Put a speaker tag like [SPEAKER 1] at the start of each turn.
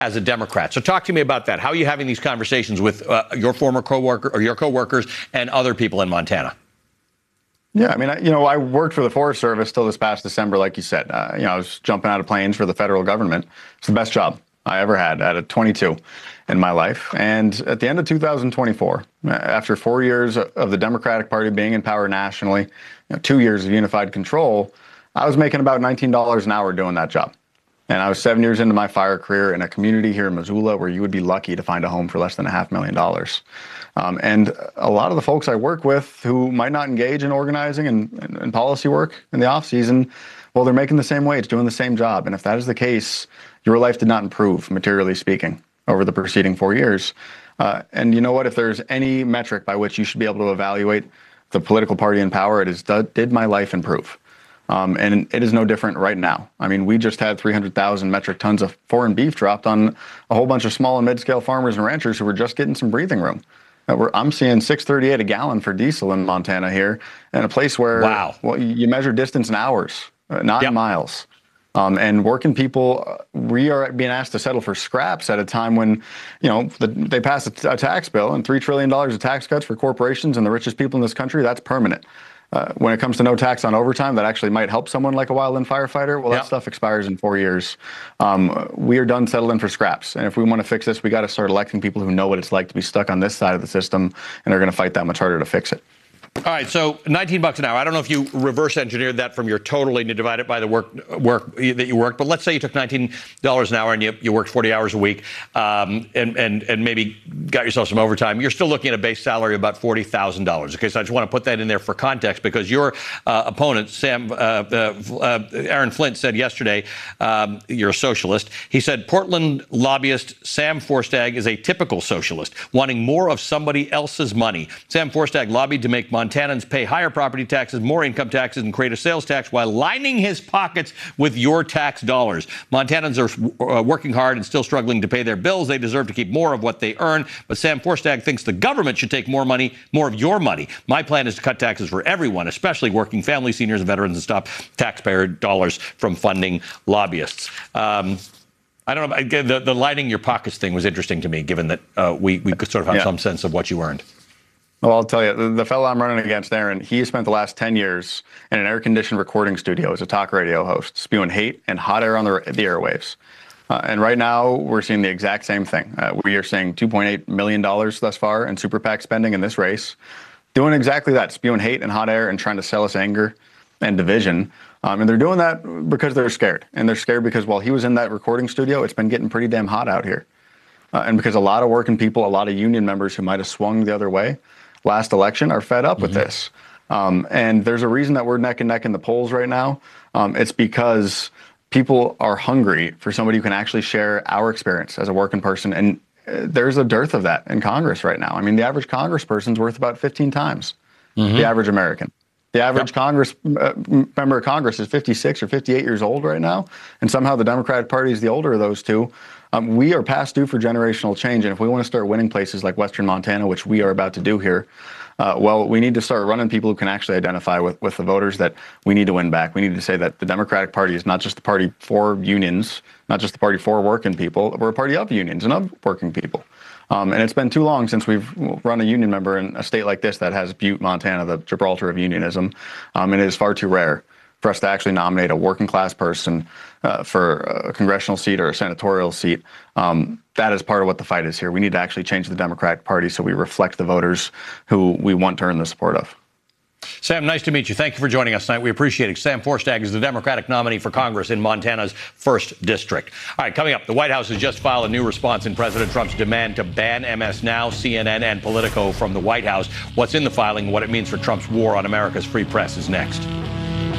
[SPEAKER 1] as a Democrat. So talk to me about that. How are you having these conversations with your former coworker or your coworkers and other people in Montana?
[SPEAKER 2] Yeah, I mean, I worked for the Forest Service till this past December, like you said. I was jumping out of planes for the federal government. It's the best job I ever had at 22 in my life. And at the end of 2024, after 4 years of the Democratic Party being in power nationally, 2 years of unified control, I was making about $19 an hour doing that job. And I was 7 years into my fire career in a community here in Missoula where you would be lucky to find a home for less than $500,000. And a lot of the folks I work with who might not engage in organizing and policy work in the off season, well, they're making the same wage, doing the same job. And if that is the case, your life did not improve, materially speaking, over the preceding 4 years. And you know what? If there's any metric by which you should be able to evaluate the political party in power, it is, did my life improve? And it is no different right now. I mean, we just had 300,000 metric tons of foreign beef dropped on a whole bunch of small and mid-scale farmers and ranchers who were just getting some breathing room. I'm seeing $6.38 a gallon for diesel in Montana here, in a place where well, you measure distance in hours, not in miles. And working people, we are being asked to settle for scraps at a time when, they passed a tax bill and $3 trillion of tax cuts for corporations and the richest people in this country. That's permanent. When it comes to no tax on overtime, that actually might help someone like a wildland firefighter. Well, that stuff expires in 4 years. We are done settling for scraps. And if we want to fix this, we got to start electing people who know what it's like to be stuck on this side of the system and are going to fight that much harder to fix it.
[SPEAKER 1] All right, so $19 an hour. I don't know if you reverse engineered that from your total and you divide it by the work that you worked, but let's say you took $19 an hour and you worked 40 hours a week and maybe got yourself some overtime. You're still looking at a base salary of about $40,000. Okay, so I just want to put that in there for context because your opponent, Aaron Flint, said yesterday, you're a socialist. He said Portland lobbyist Sam Forstag is a typical socialist, wanting more of somebody else's money. Sam Forstag lobbied to make Montanans pay higher property taxes, more income taxes, and create a sales tax while lining his pockets with your tax dollars. Montanans are working hard and still struggling to pay their bills. They deserve to keep more of what they earn. But Sam Forstag thinks the government should take more of your money. My plan is to cut taxes for everyone, especially working families, seniors, and veterans, and stop taxpayer dollars from funding lobbyists. I don't know. The lining your pockets thing was interesting to me, given that we could sort of have some sense of what you earned.
[SPEAKER 2] Well, I'll tell you, the fellow I'm running against, Aaron, he spent the last 10 years in an air-conditioned recording studio as a talk radio host, spewing hate and hot air on the airwaves. And right now, we're seeing the exact same thing. We are seeing $2.8 million thus far in super PAC spending in this race, doing exactly that, spewing hate and hot air and trying to sell us anger and division. And they're doing that because they're scared. And they're scared because while he was in that recording studio, it's been getting pretty damn hot out here. And because a lot of working people, a lot of union members who might have swung the other way last election are fed up with this. And there's a reason that we're neck and neck in the polls right now. It's because people are hungry for somebody who can actually share our experience as a working person. And there's a dearth of that in Congress right now. I mean, the average congressperson's worth about 15 times the average American. The average member of Congress is 56 or 58 years old right now. And somehow the Democratic Party is the older of those two. We are past due for generational change. And if we want to start winning places like Western Montana, which we are about to do here, well, we need to start running people who can actually identify with the voters that we need to win back. We need to say that the Democratic Party is not just the party for unions, not just the party for working people. We're a party of unions and of working people. And it's been too long since we've run a union member in a state like this that has Butte, Montana, the Gibraltar of unionism. And it is far too rare for us to actually nominate a working class person for a congressional seat or a senatorial seat. That is part of what the fight is here. We need to actually change the Democratic Party so we reflect the voters who we want to earn the support of.
[SPEAKER 1] Sam, nice to meet you. Thank you for joining us tonight. We appreciate it. Sam Forstag is the Democratic nominee for Congress in Montana's 1st District. All right, coming up, the White House has just filed a new response in President Trump's demand to ban MS Now, CNN, and Politico from the White House. What's in the filing and what it means for Trump's war on America's free press is next.